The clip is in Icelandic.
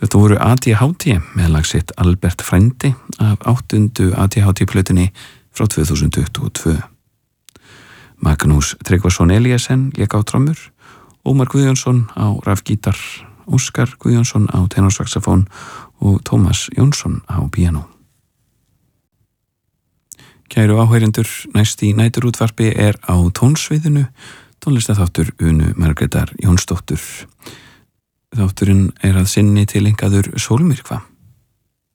Þetta voru ADHD með lag sitt Albert frændi af 8. ADHD-plötunni frá 2022. Magnús Tryggvason Eliasen lék á trommur, Ómar Guðjónsson á rafgítar, Óskar Guðjónsson á tenorsaxofón og Tómas Jónsson á píanó. Kæru áheyrendur, næst í næturútvarpi á tónsviðinu tónlistaþáttur Unu Margrétar Jónsdóttur. Þátturinn að sinni tilengaður sólmyrkva.